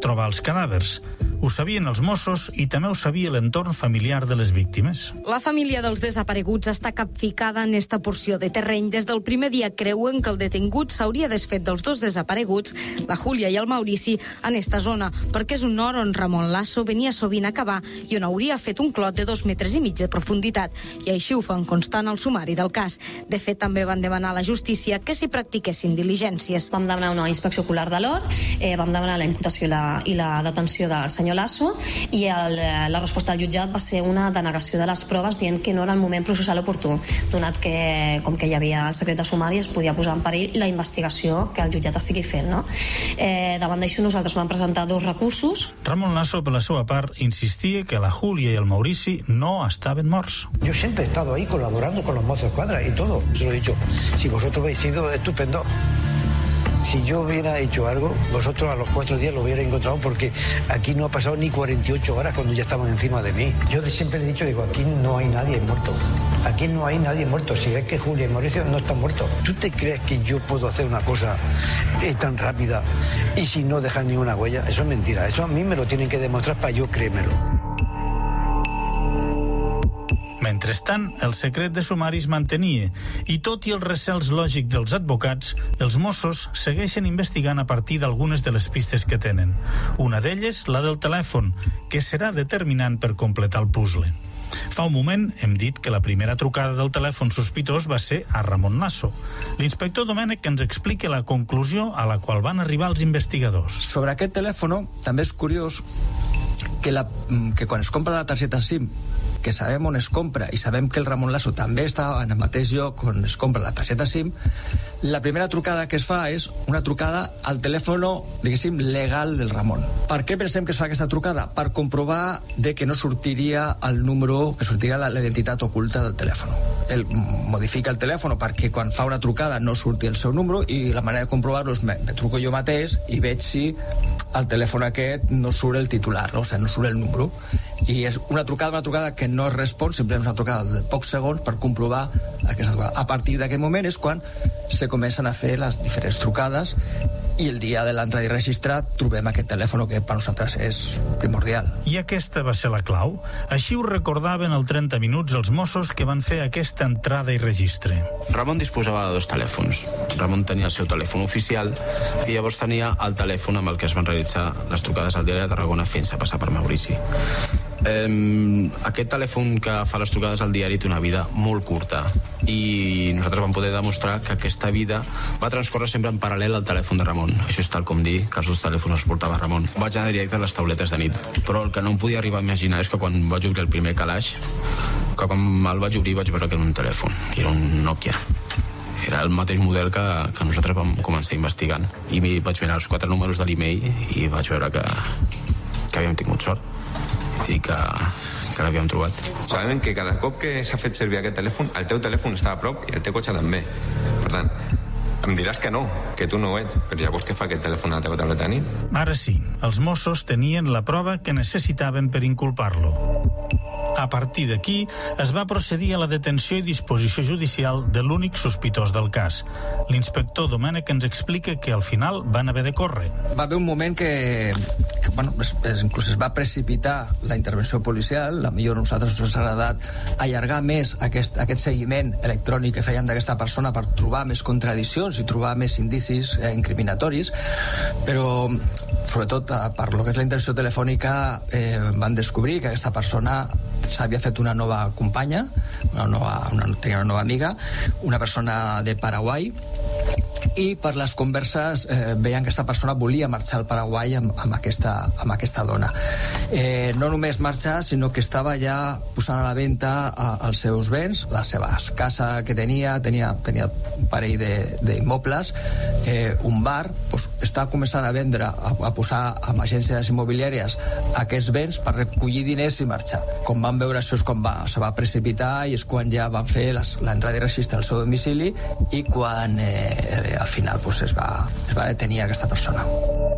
trobar els cadàvers. Ho sabien els Mossos i també ho sabia l'entorn familiar de les víctimes. La família dels desapareguts està capficada en esta porció de terreny. Des del primer dia creuen que el detingut s'hauria desfet dels dos desapareguts, la Júlia i el Maurici, en esta zona, perquè és un hort on Ramon Lasso venia sovint a cavar i on hauria fet un clot de 2,5 metres de profunditat. I així ho fan constant al sumari del cas. De fet, també van demanar a la justícia que s'hi practiquessin diligències. Vam demanar una inspecció ocular de l'hort, vam demanar la imputació i la detenció del senyor Lasso, i la resposta del jutjat va ser una denegació de les proves dient que no era el moment processal oportú, donat que, com que hi havia el secret de sumari, es podia posar en perill la investigació que el jutjat estigui fent, no? Davant d'això nosaltres vam presentar 2 recursos. Ramon Lasso, per la seva part, insistia que la Júlia i el Maurici no estaven morts. Yo siempre he estado ahí colaborando con los Mossos de Escuadra y todo. Se lo he dicho, si vosotros habéis sido estupendo. Si yo hubiera hecho algo, vosotros a los 4 días lo hubiera encontrado, porque aquí no ha pasado ni 48 horas cuando ya estaban encima de mí. Yo siempre le he dicho, digo, aquí no hay nadie muerto. Aquí no hay nadie muerto. Si ves que Julia y Mauricio no están muertos, ¿tú te crees que yo puedo hacer una cosa tan rápida y si no dejar ninguna huella? Eso es mentira. Eso a mí me lo tienen que demostrar para yo creérmelo. Mentrestant, el secret de sumari es mantenia i, tot i els recels lògics dels advocats, els Mossos segueixen investigant a partir d'algunes de les pistes que tenen. Una d'elles, la del telèfon, que serà determinant per completar el puzzle. Fa un moment hem dit que la primera trucada del telèfon sospitós va ser a Ramon Lasso. L'inspector Domènech ens explica la conclusió a la qual van arribar els investigadors. Sobre aquest telèfon també és curiós que quan es compra la targeta SIM, que sabem on es compra i sabem que el Ramon Lasso també està en el mateix lloc on es compra la targeta SIM, la primera trucada que es fa és una trucada al telèfon, diguéssim, legal del Ramon. Per què pensem que es fa aquesta trucada? Per comprovar de que no sortiria el número, que sortiria la identitat oculta del telèfon. Ell modifica el telèfon perquè quan fa una trucada no surti el seu número, i la manera de comprovar-lo és me truco jo mateix i veig si al telèfon aquest no surt el titular, o sigui, no surt el número. I és una trucada que no es respon, simplement és una trucada de pocs segons per comprovar aquesta trucada. A partir d'aquest moment és quan se comencen a fer les diferents trucades, i el dia de l'entrada i registrat trobem aquest telèfon que per nosaltres és primordial. I aquesta va ser la clau. Així ho recordaven al 30 minuts els Mossos que van fer aquesta entrada i registre. Ramon disposava de 2 telèfons. Ramon tenia el seu telèfon oficial i llavors tenia el telèfon amb el que es van realitzar les trucades al diari de Tarragona fent-se passar per Maurici. Aquest telèfon que fa les trucades al diari té una vida molt curta, i nosaltres vam poder demostrar que aquesta vida va transcórrer sempre en paral·lel al telèfon de Ramon. Això és tal com dir que els 2 telèfons els portava Ramon. Vaig anar directe a les tauletes de nit, però el que no em podia arribar a imaginar és que quan vaig obrir el primer calaix, que quan el vaig obrir vaig veure que era un telèfon, i era un Nokia. Era el mateix model que nosaltres vam començar investigant, i vaig mirar els 4 números de l'email i vaig veure que havíem tingut sort i que l'havíem trobat. Sabem que cada cop que s'ha fet servir aquest telèfon, el teu telèfon estava a prop i el teu cotxe també. Per tant, em diràs que no, que tu no ho ets, però llavors què fa aquest telèfon a la teva tauleta de nit? Ara sí, els Mossos tenien la prova que necessitaven per inculpar-lo. A partir d'aquí, es va procedir a la detenció i disposició judicial de l'únic sospitós del cas. L'inspector Domènech ens explica que al final van haver de córrer. Va haver un moment que inclús es va precipitar la intervenció policial. A millor a nosaltres ens ha agradat allargar més aquest seguiment electrònic que feien d'aquesta persona per trobar més contradiccions i trobar més indicis incriminatoris, però sobretot per lo que és la intervenció telefònica van descobrir que aquesta persona s'havia fet una nova companya, tenia una nova amiga, una persona de Paraguai, i per les converses veien que aquesta persona volia marxar al Paraguai amb aquesta dona. No només marxar, sinó que estava ja posant a la venda els seus béns, la seva casa que tenia un parell d'immobles, un bar, estava començant a vendre, a posar amb agències immobiliàries aquests béns per recollir diners i marxar. Com van veure això és quan se va precipitar, i és quan ja van fer l'entrada i registre al seu domicili, i quan al final es va detenir aquesta persona.